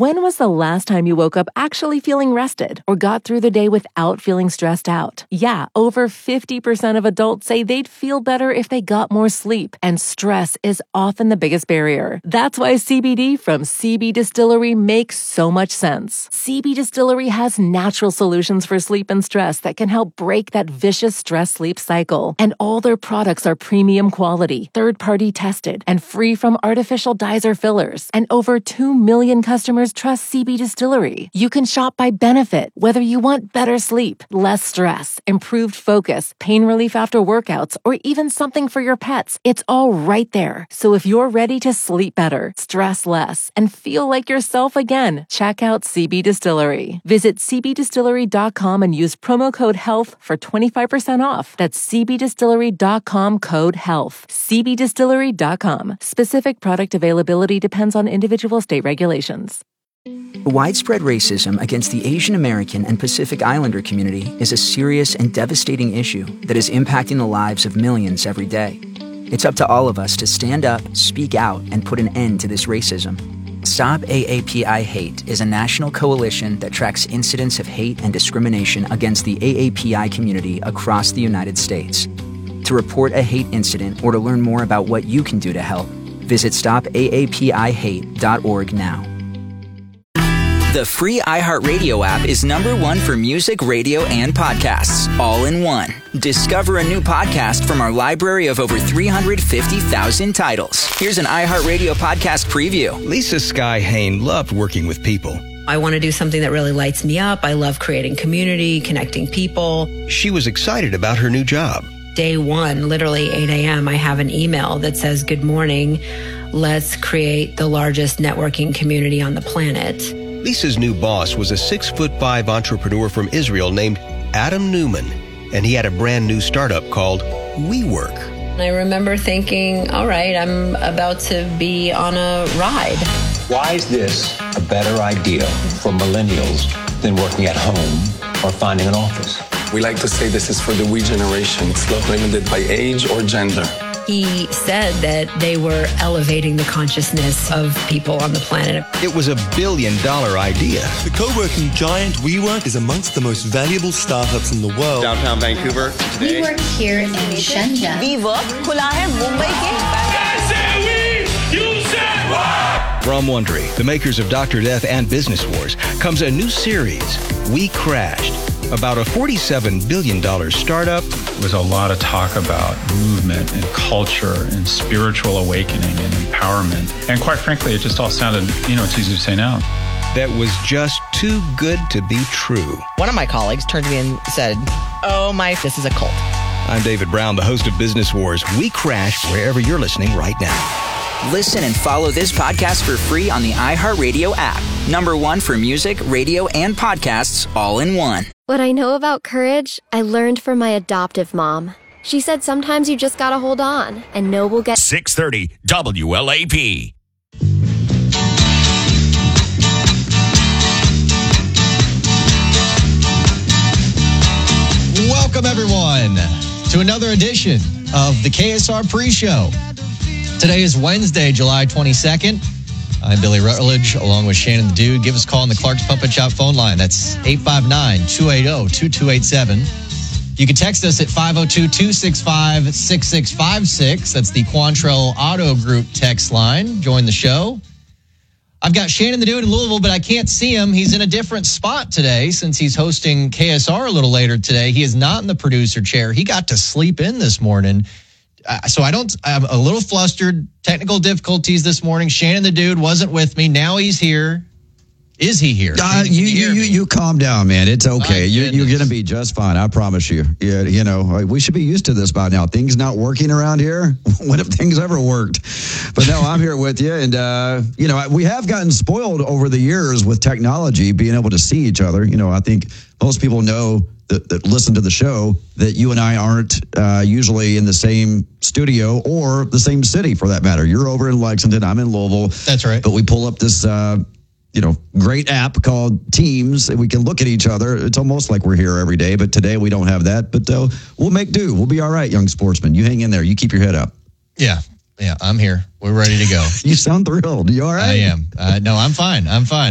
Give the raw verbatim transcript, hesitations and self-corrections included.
When was the last time you woke up actually feeling rested or got through the day without feeling stressed out? Yeah, over fifty percent of adults say they'd feel better if they got more sleep, and stress is often the biggest barrier. That's why C B D from C B Distillery makes so much sense. C B Distillery has natural solutions for sleep and stress that can help break that vicious stress-sleep cycle. And all their products are premium quality, third-party tested, and free from artificial dyes or fillers. And over two million customers trust C B Distillery. You can shop by benefit, whether you want better sleep, less stress, improved focus, pain relief after workouts, or even something for your pets. It's all right there. So if you're ready to sleep better, stress less, and feel like yourself again, check out C B Distillery. Visit c b distillery dot com and use promo code HEALTH for twenty-five percent off. That's c b distillery dot com code HEALTH. c b distillery dot com. Specific product availability depends on individual state regulations. Widespread racism against the Asian American and Pacific Islander community is a serious and devastating issue that is impacting the lives of millions every day. It's up to all of us to stand up, speak out, and put an end to this racism. Stop A A P I Hate is a national coalition that tracks incidents of hate and discrimination against the A A P I community across the United States. To report a hate incident or to learn more about what you can do to help, visit stop a a p i hate dot org now. The free iHeartRadio app is number one for music, radio, and podcasts, all in one. Discover a new podcast from our library of over three hundred fifty thousand titles. Here's an iHeartRadio podcast preview. Lisa Sky Hain loved working with people. I want to do something that really lights me up. I love creating community, connecting people. She was excited about her new job. Day one, literally eight a.m., I have an email that says, "Good morning. Let's create the largest networking community on the planet." Lisa's new boss was a six foot five entrepreneur from Israel named Adam Newman, and he had a brand new startup called WeWork. I remember thinking, all right, I'm about to be on a ride. Why is this a better idea for millennials than working at home or finding an office? We like to say this is for the we generation. It's not limited by age or gender. He said that they were elevating the consciousness of people on the planet. It was a billion dollar idea. The co-working giant WeWork is amongst the most valuable startups in the world. Downtown Vancouver today. We work here in Shenzhen. WeWork खुला है मुंबई के. From Wondery, the makers of Doctor Death and Business Wars, comes a new series, We Crashed, about a forty-seven billion dollars startup. There was a lot of talk about movement and culture and spiritual awakening and empowerment. And quite frankly, it just all sounded, you know, it's easy to say now. That was just too good to be true. One of my colleagues turned to me and said, "Oh my, this is a cult." I'm David Brown, the host of Business Wars. We Crash wherever you're listening right now. Listen and follow this podcast for free on the iHeartRadio app. Number one for music, radio, and podcasts, all in one. What I know about courage, I learned from my adoptive mom. She said sometimes you just gotta hold on and know we'll get... six thirty W L A P. Welcome, everyone, to another edition of the K S R Pre-Show. Today is Wednesday, July twenty-second. I'm Billy Rutledge, along with Shannon the Dude. Give us a call on the Clark's Pump and Shop phone line. That's eight five nine, two eight zero, two two eight seven. You can text us at five oh two, two six five, six six five six. That's the Quantrell Auto Group text line. Join the show. I've got Shannon the Dude in Louisville, but I can't see him. He's in a different spot today since he's hosting K S R a little later today. He is not in the producer chair. He got to sleep in this morning. Uh, so I don't, I'm a little flustered. Technical difficulties this morning. Shannon the Dude wasn't with me. Now he's here. Is he here? Uh, you, you, you, you calm down, man. It's okay. You, you're going to be just fine. I promise you. Yeah, you know, we should be used to this by now. Things not working around here. When have things ever worked? But no, I'm here with you. And, uh, you know, we have gotten spoiled over the years with technology, being able to see each other. You know, I think most people know that, that listen to the show that you and I aren't uh, usually in the same studio or the same city, for that matter. You're over in Lexington. I'm in Louisville. That's right. But we pull up this... Uh, you know, great app called Teams, and we can look at each other. It's almost like we're here every day, but today we don't have that. But uh, we'll make do. We'll be all right, young sportsman. You hang in there. You keep your head up. Yeah, yeah, I'm here. We're ready to go. You sound thrilled. You all right? I am. Uh, no, I'm fine. I'm fine.